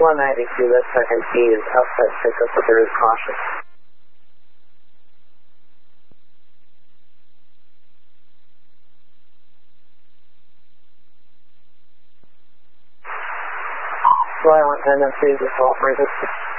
192, left second T is outside pickup, but there is caution. Fly 110, that's the default, right?